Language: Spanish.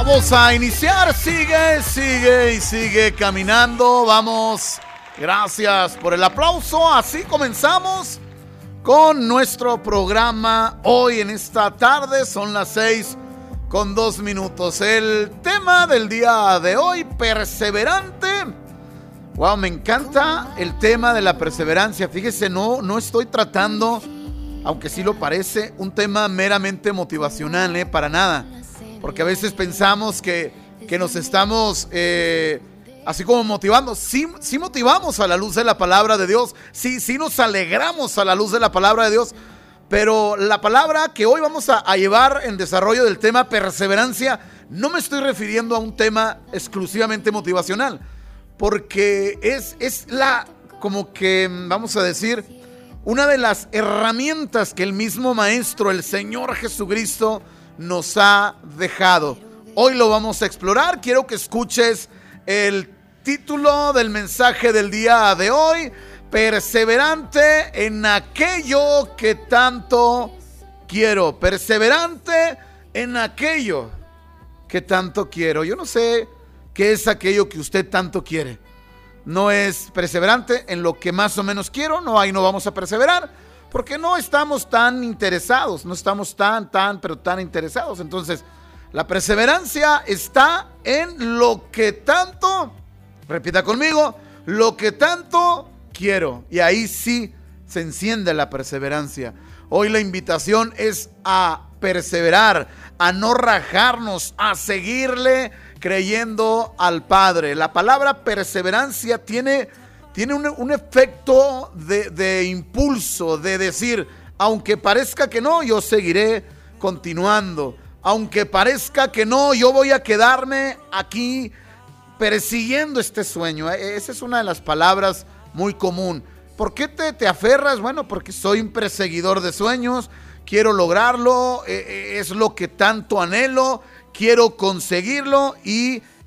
Vamos a iniciar, sigue caminando, vamos, gracias por el aplauso, así comenzamos con nuestro programa hoy en esta tarde, son las 6:02. El tema del día de hoy, perseverante. Wow, me encanta el tema de la perseverancia, fíjese, no estoy tratando, aunque sí lo parece, un tema meramente motivacional, para nada. Porque a veces pensamos que nos estamos así como motivando. Sí motivamos a la luz de la palabra de Dios. Sí nos alegramos a la luz de la palabra de Dios. Pero la palabra que hoy vamos a llevar en desarrollo del tema perseverancia, no me estoy refiriendo a un tema exclusivamente motivacional. Porque es como que, vamos a decir, una de las herramientas que el mismo Maestro, el Señor Jesucristo, nos ha dejado. Hoy lo vamos a explorar. Quiero que escuches el título del mensaje del día de hoy: perseverante en aquello que tanto quiero. Perseverante en aquello que tanto quiero. Yo no sé qué es aquello que usted tanto quiere. No es perseverante en lo que más o menos quiero. No, ahí no vamos a perseverar. Porque no estamos tan interesados, no estamos tan interesados. Entonces, la perseverancia está en lo que tanto, repita conmigo, lo que tanto quiero. Y ahí sí se enciende la perseverancia. Hoy la invitación es a perseverar, a no rajarnos, a seguirle creyendo al Padre. La palabra perseverancia tiene un efecto de impulso, de decir, aunque parezca que no, yo seguiré continuando. Aunque parezca que no, yo voy a quedarme aquí persiguiendo este sueño. Esa es una de las palabras muy común. ¿Por qué te aferras? Bueno, porque soy un perseguidor de sueños, quiero lograrlo, es lo que tanto anhelo, quiero conseguirlo y